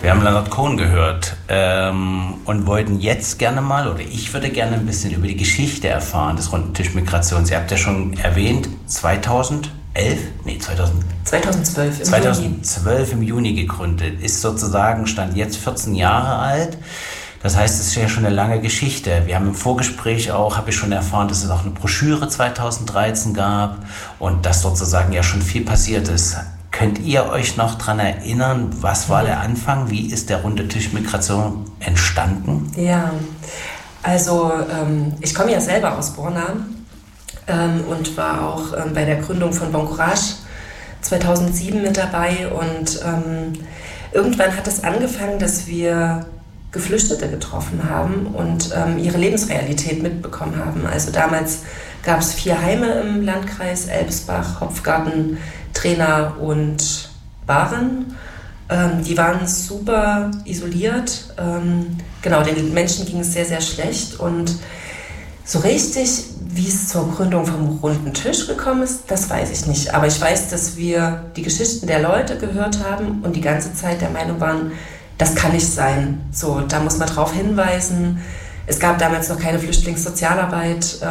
Wir haben Leonard Cohen gehört und wollten jetzt gerne mal, oder ich würde gerne ein bisschen über die Geschichte erfahren des Runden Tisch Migrations. Ihr habt ja schon erwähnt, 2012 im Juni gegründet, ist sozusagen, stand jetzt 14 Jahre alt. Das heißt, es ist ja schon eine lange Geschichte. Wir haben im Vorgespräch auch, habe ich schon erfahren, dass es auch eine Broschüre 2013 gab und dass sozusagen ja schon viel passiert ist. Könnt ihr euch noch daran erinnern, was war der Anfang? Wie ist der Runde Tisch Migration entstanden? Ja, also ich komme ja selber aus Borna und war auch bei der Gründung von Bon Courage 2007 mit dabei. Und irgendwann hat es angefangen, dass wir Geflüchtete getroffen haben und ihre Lebensrealität mitbekommen haben. Also damals gab es 4 Heime im Landkreis Elbsbach, Hopfgarten, Trena und Bahren. Die waren super isoliert. Genau, den Menschen ging es sehr, sehr schlecht. Und so richtig, wie es zur Gründung vom Runden Tisch gekommen ist, das weiß ich nicht. Aber ich weiß, dass wir die Geschichten der Leute gehört haben und die ganze Zeit der Meinung waren, das kann nicht sein. So, da muss man drauf hinweisen. Es gab damals noch keine Flüchtlingssozialarbeit.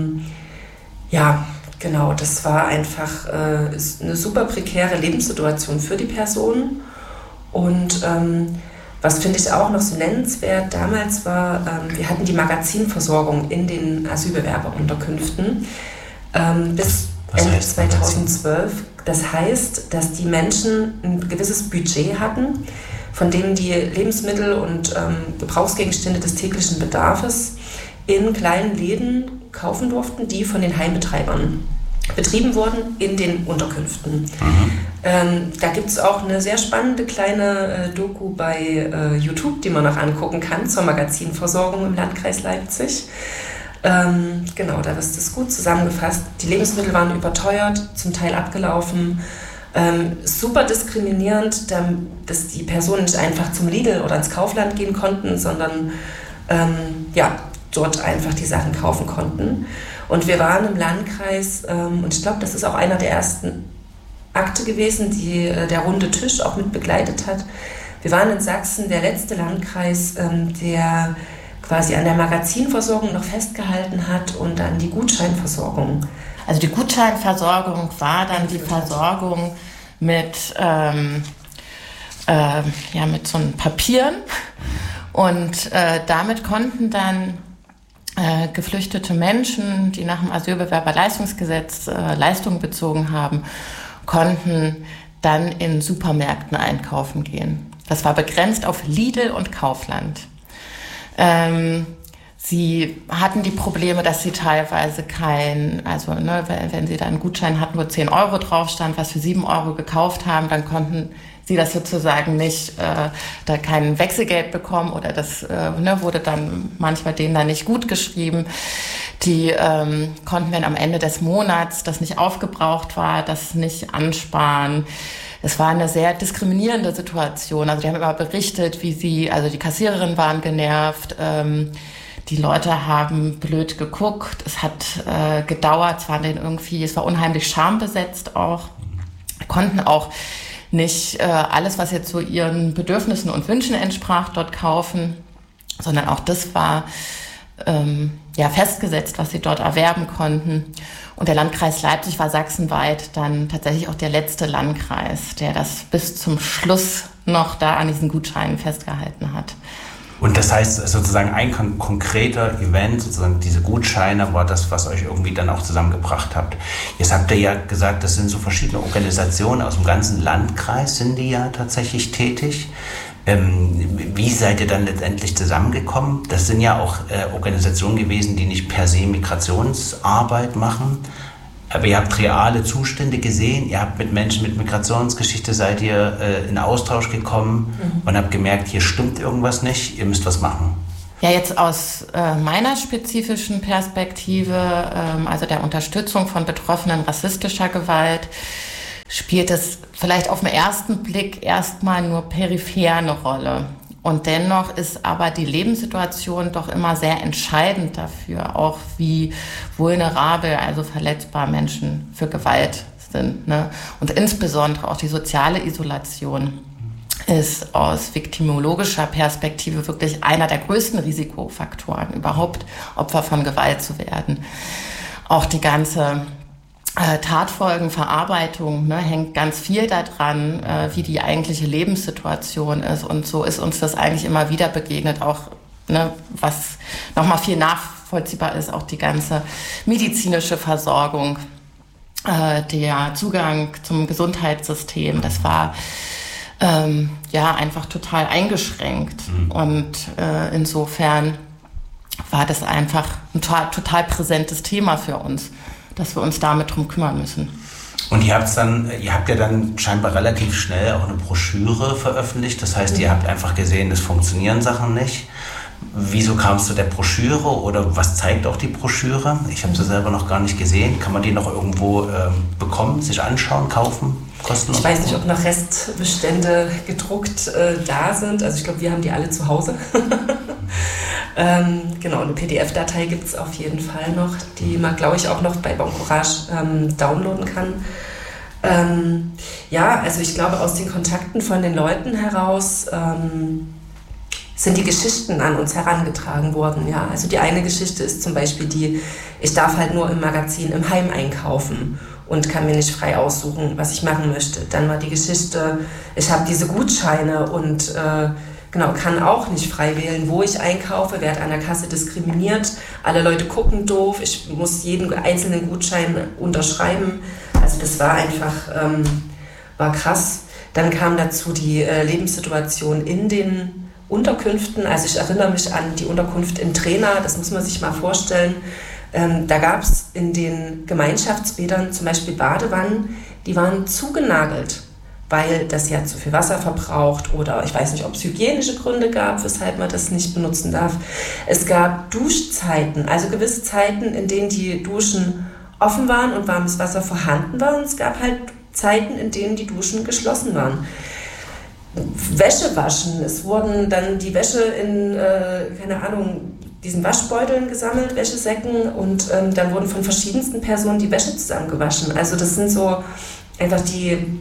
Ja, genau, das war einfach eine super prekäre Lebenssituation für die Personen. Und was finde ich auch noch so nennenswert damals war, wir hatten die Magazinversorgung in den Asylbewerberunterkünften bis Ende 2012. Das heißt, dass die Menschen ein gewisses Budget hatten, von denen die Lebensmittel und Gebrauchsgegenstände des täglichen Bedarfs in kleinen Läden kaufen durften, die von den Heimbetreibern betrieben wurden in den Unterkünften. Da gibt es auch eine sehr spannende kleine Doku bei YouTube, die man noch angucken kann zur Magazinversorgung im Landkreis Leipzig. Genau, da ist das gut zusammengefasst. Die Lebensmittel waren überteuert, zum Teil abgelaufen. Super diskriminierend, dass die Personen nicht einfach zum Lidl oder ins Kaufland gehen konnten, sondern dort einfach die Sachen kaufen konnten. Und wir waren im Landkreis, und ich glaube, das ist auch einer der ersten Akte gewesen, die der Runde Tisch auch mit begleitet hat. Wir waren in Sachsen der letzte Landkreis, der quasi an der Magazinversorgung noch festgehalten hat und an die Gutscheinversorgung. Also die Gutscheinversorgung war dann die Versorgung mit so Papieren und damit konnten dann geflüchtete Menschen, die nach dem Asylbewerberleistungsgesetz Leistungen bezogen haben, konnten dann in Supermärkten einkaufen gehen. Das war begrenzt auf Lidl und Kaufland. Sie hatten die Probleme, dass sie teilweise wenn sie da einen Gutschein hatten, wo 10 Euro drauf stand, was für 7 Euro gekauft haben, dann konnten sie das sozusagen nicht, da kein Wechselgeld bekommen oder das wurde dann manchmal denen dann nicht gut geschrieben. Die konnten dann am Ende des Monats, das nicht aufgebraucht war, das nicht ansparen. Es war eine sehr diskriminierende Situation. Also die haben immer berichtet, die Kassiererinnen waren genervt, die Leute haben blöd geguckt, es hat gedauert, es war unheimlich schambesetzt auch, konnten auch nicht alles, was jetzt so ihren Bedürfnissen und Wünschen entsprach, dort kaufen, sondern auch das war festgesetzt, was sie dort erwerben konnten. Und der Landkreis Leipzig war sachsenweit dann tatsächlich auch der letzte Landkreis, der das bis zum Schluss noch da an diesen Gutscheinen festgehalten hat. Und das heißt sozusagen ein konkreter Event, sozusagen diese Gutscheine, war das, was euch irgendwie dann auch zusammengebracht habt. Jetzt habt ihr ja gesagt, das sind so verschiedene Organisationen aus dem ganzen Landkreis, sind die ja tatsächlich tätig. Wie seid ihr dann letztendlich zusammengekommen? Das sind ja auch Organisationen gewesen, die nicht per se Migrationsarbeit machen, aber ihr habt reale Zustände gesehen, ihr habt mit Menschen mit Migrationsgeschichte, seid ihr in Austausch gekommen und habt gemerkt, hier stimmt irgendwas nicht, ihr müsst was machen. Ja, jetzt aus meiner spezifischen Perspektive, also der Unterstützung von Betroffenen rassistischer Gewalt, spielt es vielleicht auf den ersten Blick erstmal nur peripher eine Rolle. Und dennoch ist aber die Lebenssituation doch immer sehr entscheidend dafür, auch wie vulnerabel, also verletzbar Menschen für Gewalt sind, ne? Und insbesondere auch die soziale Isolation. ist aus viktimologischer Perspektive wirklich einer der größten Risikofaktoren, überhaupt Opfer von Gewalt zu werden. Auch die ganze Tatfolgenverarbeitung, ne, hängt ganz viel daran, wie die eigentliche Lebenssituation ist. Und so ist uns das eigentlich immer wieder begegnet, auch ne, was nochmal viel nachvollziehbar ist, auch die ganze medizinische Versorgung, der Zugang zum Gesundheitssystem, das war einfach total eingeschränkt. Und insofern war das einfach ein total präsentes Thema für uns, dass wir uns damit drum kümmern müssen. Und ihr habt ja dann scheinbar relativ schnell auch eine Broschüre veröffentlicht. Das heißt, ihr habt einfach gesehen, es funktionieren Sachen nicht. Wieso kam es zu der Broschüre oder was zeigt auch die Broschüre? Ich habe sie selber noch gar nicht gesehen. Kann man die noch irgendwo bekommen, sich anschauen, kaufen? Kostenlos? Ich weiß nicht, ob noch Restbestände gedruckt da sind. Also ich glaube, wir haben die alle zu Hause. Genau, eine PDF-Datei gibt es auf jeden Fall noch, die man, glaube ich, auch noch bei Bon Courage downloaden kann. Also ich glaube, aus den Kontakten von den Leuten heraus sind die Geschichten an uns herangetragen worden. Ja? Also die eine Geschichte ist zum Beispiel ich darf halt nur im Magazin im Heim einkaufen und kann mir nicht frei aussuchen, was ich machen möchte. Dann war die Geschichte, ich habe diese Gutscheine und kann auch nicht frei wählen, wo ich einkaufe, werde an der Kasse diskriminiert, alle Leute gucken doof, ich muss jeden einzelnen Gutschein unterschreiben. Also das war einfach, war krass. Dann kam dazu die Lebenssituation in den Unterkünften. Also ich erinnere mich an die Unterkunft in Trena, das muss man sich mal vorstellen. Da gab es in den Gemeinschaftsbädern zum Beispiel Badewannen, die waren zugenagelt, weil das ja zu viel Wasser verbraucht oder ich weiß nicht, ob es hygienische Gründe gab, weshalb man das nicht benutzen darf. Es gab Duschzeiten, also gewisse Zeiten, in denen die Duschen offen waren und warmes Wasser vorhanden war. Und es gab halt Zeiten, in denen die Duschen geschlossen waren. Wäsche waschen, es wurden dann die Wäsche in, diesen Waschbeuteln gesammelt, Wäschesäcken und dann wurden von verschiedensten Personen die Wäsche zusammengewaschen. Also das sind so einfach die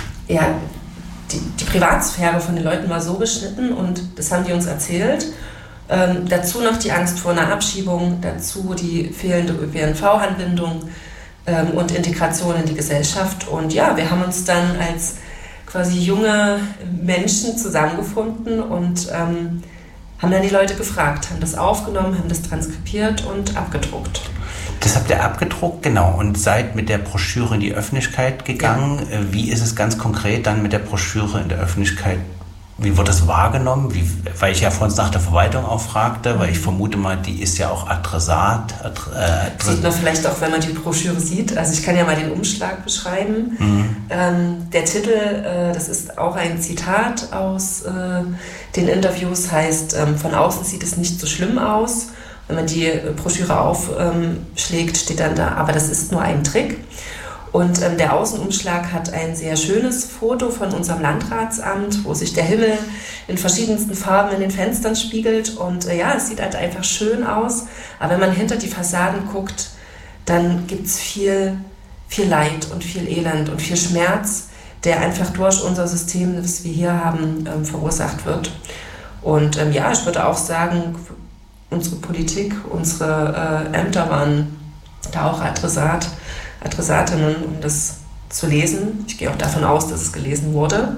Privatsphäre von den Leuten war so beschnitten und das haben die uns erzählt. Dazu noch die Angst vor einer Abschiebung, dazu die fehlende ÖPNV-Anbindung und Integration in die Gesellschaft. Und ja, wir haben uns dann als quasi junge Menschen zusammengefunden und haben dann die Leute gefragt, haben das aufgenommen, haben das transkribiert und abgedruckt. Das habt ihr abgedruckt, genau, und seid mit der Broschüre in die Öffentlichkeit gegangen. Ja. Wie ist es ganz konkret dann mit der Broschüre in der Öffentlichkeit? Wie wird das wahrgenommen? Weil ich ja vorhin nach der Verwaltung auch fragte, weil ich vermute mal, die ist ja auch Adressat. Sieht man vielleicht auch, wenn man die Broschüre sieht. Also ich kann ja mal den Umschlag beschreiben. Der Titel, das ist auch ein Zitat aus den Interviews, heißt, von außen sieht es nicht so schlimm aus. Wenn man die Broschüre aufschlägt, steht dann da, aber das ist nur ein Trick. Und der Außenumschlag hat ein sehr schönes Foto von unserem Landratsamt, wo sich der Himmel in verschiedensten Farben in den Fenstern spiegelt. Und es sieht halt einfach schön aus. Aber wenn man hinter die Fassaden guckt, dann gibt es viel, viel Leid und viel Elend und viel Schmerz, der einfach durch unser System, das wir hier haben, verursacht wird. Und ich würde auch sagen, unsere Politik, unsere Ämter waren da auch Adressatinnen, um das zu lesen. Ich gehe auch davon aus, dass es gelesen wurde.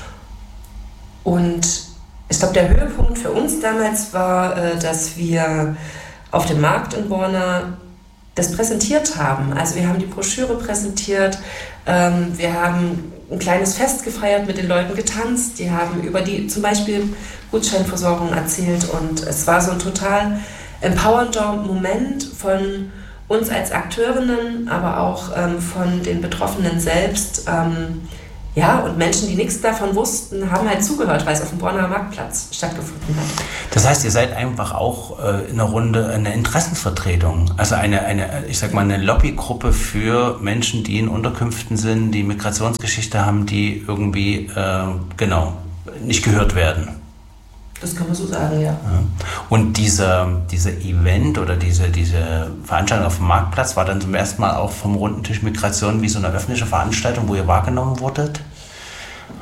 Und ich glaube, der Höhepunkt für uns damals war, dass wir auf dem Markt in Borna das präsentiert haben. Also wir haben die Broschüre präsentiert, wir haben ein kleines Fest gefeiert, mit den Leuten getanzt, die haben über die zum Beispiel Gutscheinversorgung erzählt und es war so ein total empowernder Moment von uns als Akteurinnen, aber auch von den Betroffenen selbst. Und Menschen, die nichts davon wussten, haben halt zugehört, weil es auf dem Borner Marktplatz stattgefunden hat. Das heißt, ihr seid einfach auch in einer Runde eine Interessensvertretung, also eine Lobbygruppe für Menschen, die in Unterkünften sind, die Migrationsgeschichte haben, die irgendwie nicht gehört werden. Das kann man so sagen, ja. Und dieser Event oder diese Veranstaltung auf dem Marktplatz war dann zum ersten Mal auch vom Runden Tisch Migration wie so eine öffentliche Veranstaltung, wo ihr wahrgenommen wurdet?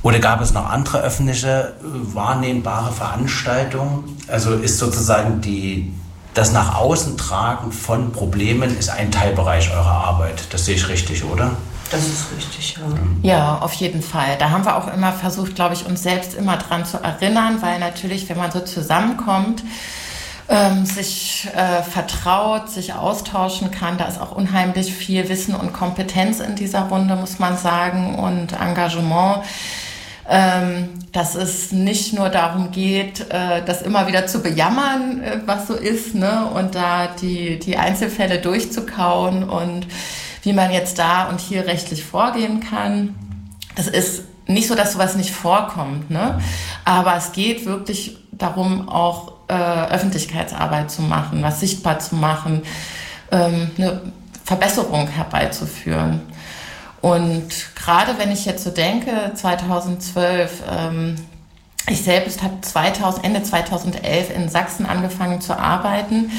Oder gab es noch andere öffentliche wahrnehmbare Veranstaltungen? Also ist sozusagen das nach außen tragen von Problemen ist ein Teilbereich eurer Arbeit. Das sehe ich richtig, oder? Das ist richtig, ja. Ja, auf jeden Fall. Da haben wir auch immer versucht, glaube ich, uns selbst immer dran zu erinnern, weil natürlich, wenn man so zusammenkommt, sich vertraut, sich austauschen kann, da ist auch unheimlich viel Wissen und Kompetenz in dieser Runde, muss man sagen, und Engagement. Dass es nicht nur darum geht, das immer wieder zu bejammern, was so ist, ne? Und da die Einzelfälle durchzukauen und wie man jetzt da und hier rechtlich vorgehen kann. Das ist nicht so, dass sowas nicht vorkommt, ne? Aber es geht wirklich darum, auch Öffentlichkeitsarbeit zu machen, was sichtbar zu machen, eine Verbesserung herbeizuführen. Und gerade wenn ich jetzt so denke, 2012, ich selbst habe Ende 2011 in Sachsen angefangen zu arbeiten.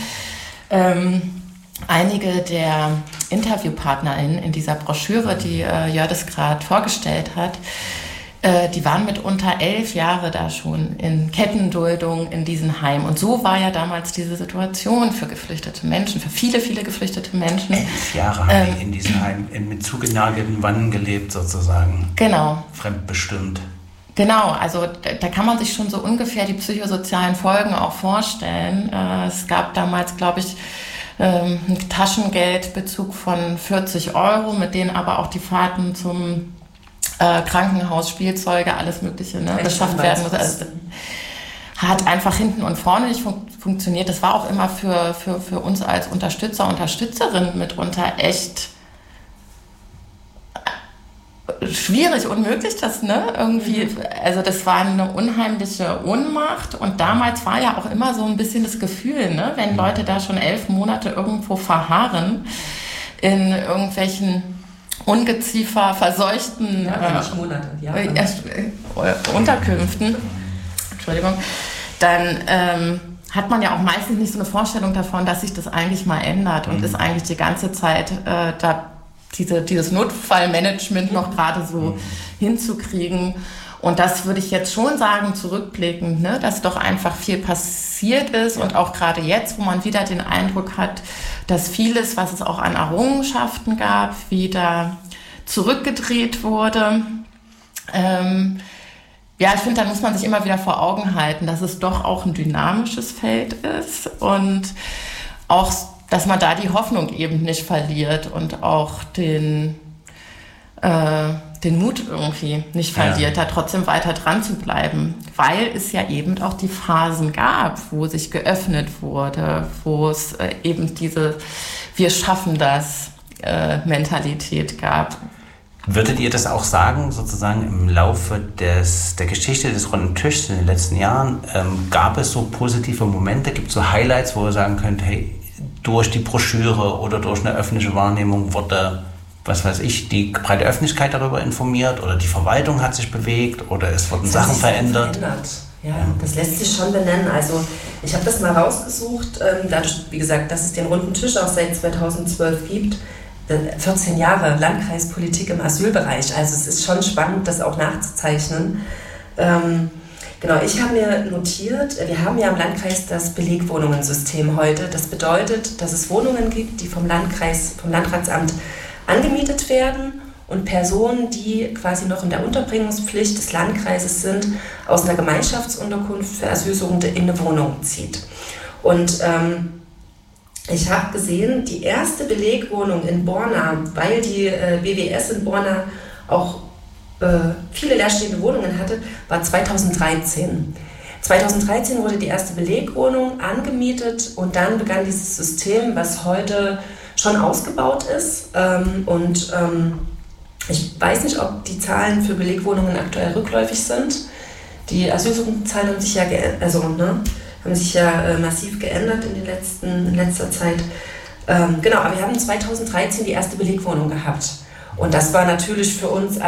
Einige der InterviewpartnerInnen in dieser Broschüre, die Jördis gerade vorgestellt hat, die waren mitunter 11 Jahre da schon in Kettenduldung in diesen Heimen. Und so war ja damals diese Situation für geflüchtete Menschen, für viele, viele geflüchtete Menschen. 11 Jahre haben die in diesen Heimen mit zugenagelten Wannen gelebt sozusagen. Genau. Fremdbestimmt. Genau, also da kann man sich schon so ungefähr die psychosozialen Folgen auch vorstellen. Es gab damals, glaube ich, einen Taschengeldbezug von 40 €, mit denen aber auch die Fahrten zum Krankenhaus, Spielzeuge, alles Mögliche, ne, beschafft werden muss. Also, hat einfach hinten und vorne nicht funktioniert. Das war auch immer für uns als Unterstützer, Unterstützerin mitunter echt schwierig, unmöglich, das, ne, irgendwie, also das war eine unheimliche Ohnmacht und damals war ja auch immer so ein bisschen das Gefühl, ne, wenn Leute da schon 11 Monate irgendwo verharren in irgendwelchen Ungeziefer verseuchten Unterkünften, Entschuldigung, dann hat man ja auch meistens nicht so eine Vorstellung davon, dass sich das eigentlich mal ändert und ist eigentlich die ganze Zeit da dieses Notfallmanagement noch gerade so hinzukriegen. Und das würde ich jetzt schon sagen, zurückblickend, ne, dass doch einfach viel passiert ist und auch gerade jetzt, wo man wieder den Eindruck hat, dass vieles, was es auch an Errungenschaften gab, wieder zurückgedreht wurde. Ja, ich finde, da muss man sich immer wieder vor Augen halten, dass es doch auch ein dynamisches Feld ist und auch, dass man da die Hoffnung eben nicht verliert und auch den Mut irgendwie nicht verliert, da trotzdem weiter dran zu bleiben, weil es ja eben auch die Phasen gab, wo sich geöffnet wurde, wo es eben diese Wir schaffen das Mentalität gab. Würdet ihr das auch sagen, sozusagen im Laufe der Geschichte des Runden Tischs in den letzten Jahren, gab es so positive Momente, gibt es so Highlights, wo ihr sagen könnt, hey, durch die Broschüre oder durch eine öffentliche Wahrnehmung wurde, was weiß ich, die breite Öffentlichkeit darüber informiert oder die Verwaltung hat sich bewegt oder es wurden Sachen verändert? Ja, das lässt sich schon benennen. Also ich habe das mal rausgesucht, dadurch, wie gesagt, dass es den Runden Tisch auch seit 2012 gibt, 14 Jahre Landkreispolitik im Asylbereich. Also es ist schon spannend, das auch nachzuzeichnen. Genau, ich habe mir notiert, wir haben ja im Landkreis das Belegwohnungensystem heute. Das bedeutet, dass es Wohnungen gibt, die vom Landratsamt angemietet werden und Personen, die quasi noch in der Unterbringungspflicht des Landkreises sind, aus einer Gemeinschaftsunterkunft für Asylsuchende in eine Wohnung zieht. Und ich habe gesehen, die erste Belegwohnung in Borna, weil die BWS in Borna auch viele leerstehende Wohnungen hatte, war 2013. 2013 wurde die erste Belegwohnung angemietet und dann begann dieses System, was heute schon ausgebaut ist. Ich weiß nicht, ob die Zahlen für Belegwohnungen aktuell rückläufig sind. Die Asylsuchendenzahlen haben sich ja massiv geändert in letzter Zeit. Genau, aber wir haben 2013 die erste Belegwohnung gehabt. Und das war natürlich für uns